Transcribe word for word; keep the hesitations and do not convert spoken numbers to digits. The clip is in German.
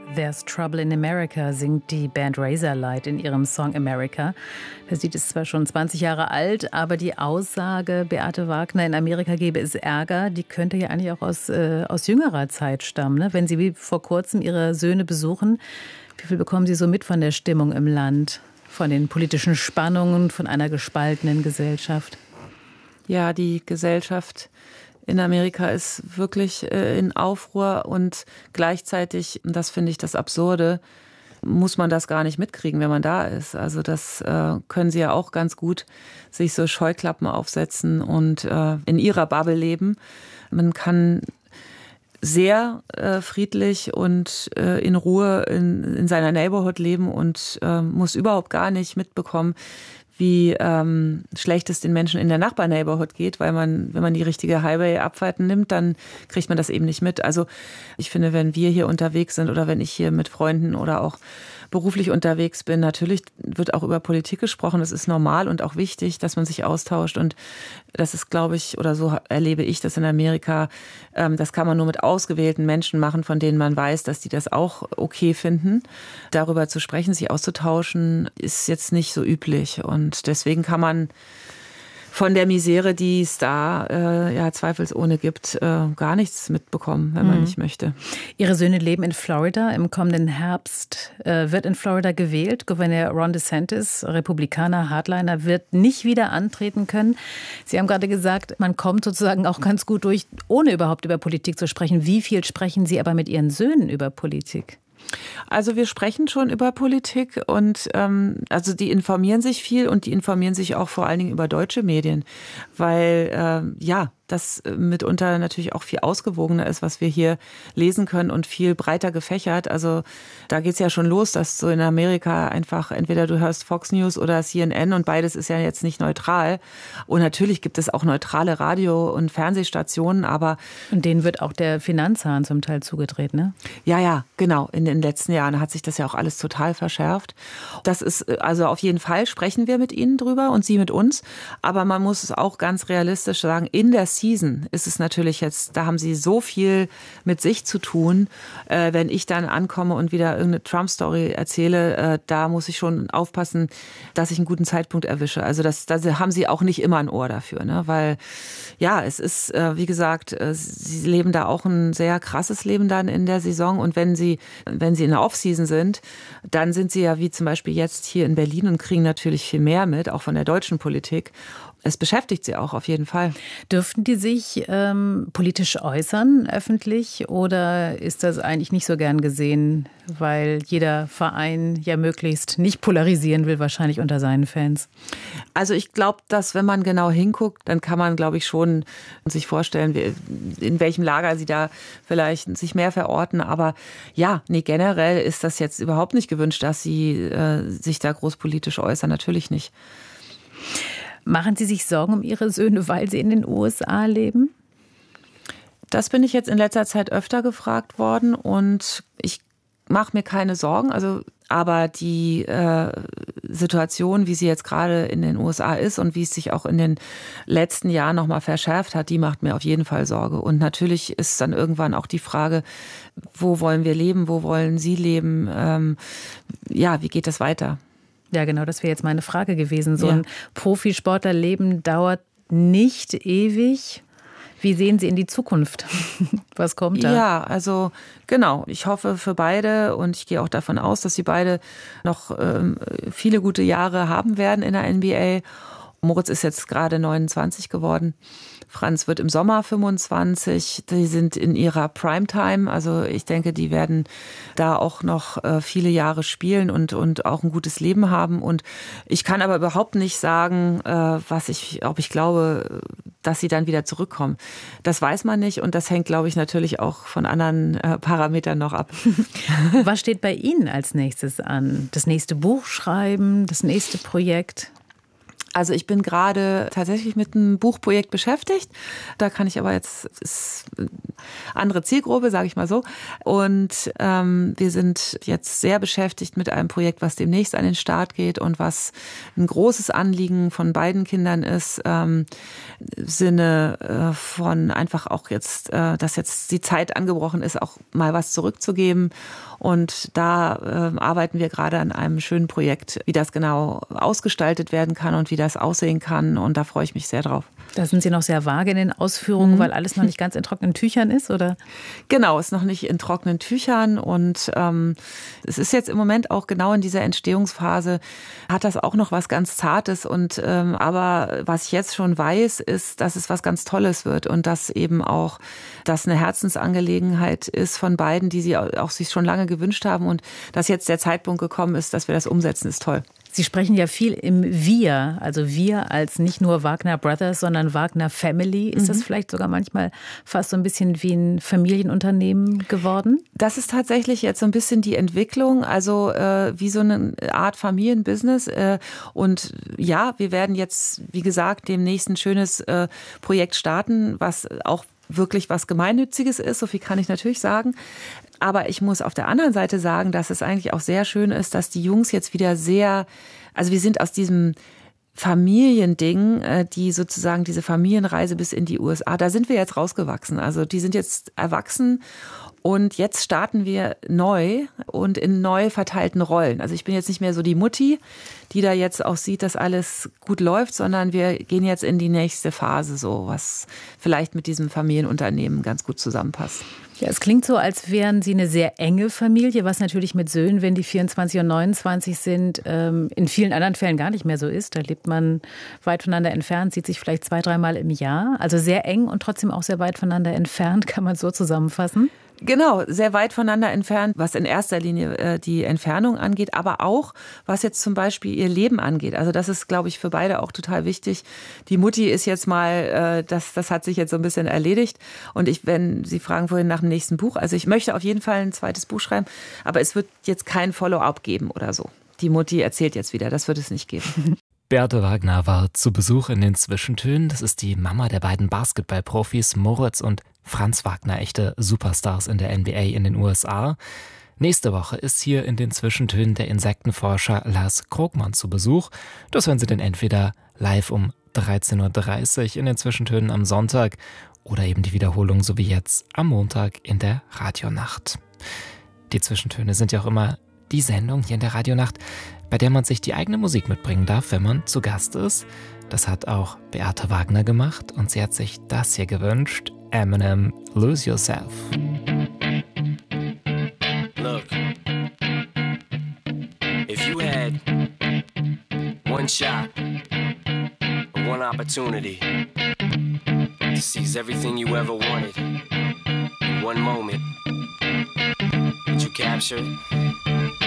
There's Trouble in America singt die Band Razorlight in ihrem Song America. Das Lied ist zwar schon zwanzig Jahre alt, aber die Aussage, Beate Wagner, in Amerika gebe es Ärger, die könnte ja eigentlich auch aus, äh, aus jüngerer Zeit stammen. Ne? Wenn Sie wie vor kurzem Ihre Söhne besuchen, wie viel bekommen Sie so mit von der Stimmung im Land, von den politischen Spannungen, von einer gespaltenen Gesellschaft? Ja, die Gesellschaft in Amerika ist wirklich äh, in Aufruhr und gleichzeitig, das finde ich das Absurde, muss man das gar nicht mitkriegen, wenn man da ist. Also das äh, können sie ja auch ganz gut sich so Scheuklappen aufsetzen und äh, in ihrer Bubble leben. Man kann sehr äh, friedlich und äh, in Ruhe in, in seiner Neighborhood leben und äh, muss überhaupt gar nicht mitbekommen, wie ähm, schlecht es den Menschen in der Nachbarneighborhood geht, weil man, wenn man die richtige Highway-Abfahrt nimmt, dann kriegt man das eben nicht mit. Also ich finde, wenn wir hier unterwegs sind oder wenn ich hier mit Freunden oder auch beruflich unterwegs bin, natürlich wird auch über Politik gesprochen. Das ist normal und auch wichtig, dass man sich austauscht. Und das ist, glaube ich, oder so erlebe ich das in Amerika, ähm, das kann man nur mit ausgewählten Menschen machen, von denen man weiß, dass die das auch okay finden. Darüber zu sprechen, sich auszutauschen, ist jetzt nicht so üblich. Und deswegen kann man von der Misere, die es da äh, ja zweifelsohne gibt, äh, gar nichts mitbekommen, wenn man mhm. nicht möchte. Ihre Söhne leben in Florida. Im kommenden Herbst äh, wird in Florida gewählt. Gouverneur Ron DeSantis, Republikaner, Hardliner, wird nicht wieder antreten können. Sie haben gerade gesagt, man kommt sozusagen auch ganz gut durch, ohne überhaupt über Politik zu sprechen. Wie viel sprechen Sie aber mit Ihren Söhnen über Politik? Also wir sprechen schon über Politik und ähm, also die informieren sich viel und die informieren sich auch vor allen Dingen über deutsche Medien, weil äh, ja, das mitunter natürlich auch viel ausgewogener ist, was wir hier lesen können und viel breiter gefächert. Also da geht's ja schon los, dass so in Amerika einfach entweder du hörst Fox News oder C N N und beides ist ja jetzt nicht neutral. Und natürlich gibt es auch neutrale Radio- und Fernsehstationen, aber... Und denen wird auch der Finanzhahn zum Teil zugedreht, ne? Ja, ja, genau. In den letzten Jahren hat sich das ja auch alles total verschärft. Das ist, also auf jeden Fall sprechen wir mit ihnen drüber und sie mit uns. Aber man muss es auch ganz realistisch sagen, in der Season ist es natürlich jetzt, da haben sie so viel mit sich zu tun. Äh, wenn ich dann ankomme und wieder irgendeine Trump-Story erzähle, äh, da muss ich schon aufpassen, dass ich einen guten Zeitpunkt erwische. Also das, da haben sie auch nicht immer ein Ohr dafür, ne? Weil ja, es ist, äh, wie gesagt, äh, sie leben da auch ein sehr krasses Leben dann in der Saison und wenn sie, wenn sie in der Off-Season sind, dann sind sie ja wie zum Beispiel jetzt hier in Berlin und kriegen natürlich viel mehr mit, auch von der deutschen Politik. Es beschäftigt sie auch auf jeden Fall. Dürften die sich ähm, politisch äußern, öffentlich, oder ist das eigentlich nicht so gern gesehen, weil jeder Verein ja möglichst nicht polarisieren will, wahrscheinlich unter seinen Fans? Also ich glaube, dass wenn man genau hinguckt, dann kann man, glaube ich, schon sich vorstellen, in welchem Lager sie da vielleicht sich mehr verorten. Aber ja, nee, generell ist das jetzt überhaupt nicht gewünscht, dass sie äh, sich da großpolitisch äußern. Natürlich nicht. Machen Sie sich Sorgen um Ihre Söhne, weil sie in den U S A leben? Das bin ich jetzt in letzter Zeit öfter gefragt worden und ich mache mir keine Sorgen. Also, aber die äh, Situation, wie sie jetzt gerade in den U S A ist und wie es sich auch in den letzten Jahren noch mal verschärft hat, die macht mir auf jeden Fall Sorge. Und natürlich ist dann irgendwann auch die Frage, wo wollen wir leben, wo wollen Sie leben? Ähm, ja, wie geht das weiter? Ja, genau, das wäre jetzt meine Frage gewesen. So ja. ein Profisportlerleben dauert nicht ewig. Wie sehen Sie in die Zukunft? Was kommt da? Ja, also genau. Ich hoffe für beide und ich gehe auch davon aus, dass sie beide noch ähm, viele gute Jahre haben werden in der N B A. Moritz ist jetzt gerade neunundzwanzig geworden. Franz wird im Sommer fünfundzwanzig. Die sind in ihrer Primetime. Also ich denke, die werden da auch noch viele Jahre spielen und, und auch ein gutes Leben haben. Und ich kann aber überhaupt nicht sagen, was ich, ob ich glaube, dass sie dann wieder zurückkommen. Das weiß man nicht und das hängt, glaube ich, natürlich auch von anderen Parametern noch ab. Was steht bei Ihnen als nächstes an? Das nächste Buch schreiben, das nächste Projekt? Also ich bin gerade tatsächlich mit einem Buchprojekt beschäftigt. Da kann ich aber jetzt, ist andere Zielgruppe, sage ich mal so. Und ähm, wir sind jetzt sehr beschäftigt mit einem Projekt, was demnächst an den Start geht und was ein großes Anliegen von beiden Kindern ist, ähm, im Sinne äh, von einfach auch jetzt, äh, dass jetzt die Zeit angebrochen ist, auch mal was zurückzugeben. Und da äh, arbeiten wir gerade an einem schönen Projekt, wie das genau ausgestaltet werden kann und wie das aussehen kann. Und da freue ich mich sehr drauf. Da sind Sie noch sehr vage in den Ausführungen, mhm. weil alles noch nicht ganz in trockenen Tüchern ist, oder? Genau, ist noch nicht in trockenen Tüchern. Und ähm, es ist jetzt im Moment auch genau in dieser Entstehungsphase, hat das auch noch was ganz Zartes. Und ähm, aber was ich jetzt schon weiß, ist, dass es was ganz Tolles wird und dass eben auch das eine Herzensangelegenheit ist von beiden, die sie auch sich schon lange gewünscht haben. Und dass jetzt der Zeitpunkt gekommen ist, dass wir das umsetzen, ist toll. Sie sprechen ja viel im Wir, also wir als nicht nur Wagner Brothers, sondern Wagner Family. Ist mhm. das vielleicht sogar manchmal fast so ein bisschen wie ein Familienunternehmen geworden? Das ist tatsächlich jetzt so ein bisschen die Entwicklung, also äh, wie so eine Art Familienbusiness. Äh, und ja, wir werden jetzt, wie gesagt, demnächst ein schönes äh, Projekt starten, was auch wirklich was Gemeinnütziges ist, so viel kann ich natürlich sagen. Aber ich muss auf der anderen Seite sagen, dass es eigentlich auch sehr schön ist, dass die Jungs jetzt wieder sehr, also wir sind aus diesem Familiending, die sozusagen diese Familienreise bis in die U S A, da sind wir jetzt rausgewachsen. Also die sind jetzt erwachsen und jetzt starten wir neu und in neu verteilten Rollen. Also ich bin jetzt nicht mehr so die Mutti, die da jetzt auch sieht, dass alles gut läuft, sondern wir gehen jetzt in die nächste Phase, so was vielleicht mit diesem Familienunternehmen ganz gut zusammenpasst. Ja, es klingt so, als wären Sie eine sehr enge Familie, was natürlich mit Söhnen, wenn die vierundzwanzig und neunundzwanzig sind, in vielen anderen Fällen gar nicht mehr so ist. Da lebt man weit voneinander entfernt, sieht sich vielleicht zwei, dreimal im Jahr. Also sehr eng und trotzdem auch sehr weit voneinander entfernt, kann man so zusammenfassen. Genau, sehr weit voneinander entfernt, was in erster Linie äh, die Entfernung angeht, aber auch, was jetzt zum Beispiel ihr Leben angeht. Also das ist, glaube ich, für beide auch total wichtig. Die Mutti ist jetzt mal, äh, das, das hat sich jetzt so ein bisschen erledigt. Und ich, wenn Sie fragen vorhin nach dem nächsten Buch, also ich möchte auf jeden Fall ein zweites Buch schreiben, aber es wird jetzt kein Follow-up geben oder so. Die Mutti erzählt jetzt wieder, das wird es nicht geben. Beate Wagner war zu Besuch in den Zwischentönen. Das ist die Mama der beiden Basketballprofis Moritz und Franz Wagner, echte Superstars in der N B A in den U S A. Nächste Woche ist hier in den Zwischentönen der Insektenforscher Lars Krogmann zu Besuch. Das hören Sie dann entweder live um dreizehn Uhr dreißig in den Zwischentönen am Sonntag oder eben die Wiederholung, so wie jetzt, am Montag in der Radionacht. Die Zwischentöne sind ja auch immer die Sendung hier in der Radionacht, bei der man sich die eigene Musik mitbringen darf, wenn man zu Gast ist. Das hat auch Beate Wagner gemacht und sie hat sich das hier gewünscht: Eminem, Lose Yourself. Look, if you had one shot, one opportunity to seize everything you ever wanted in one moment, would you capture it?